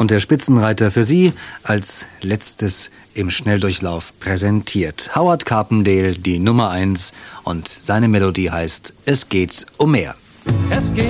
Und der Spitzenreiter für Sie als letztes im Schnelldurchlauf präsentiert. Howard Carpendale, die Nummer 1, und seine Melodie heißt Es geht um mehr. Es geht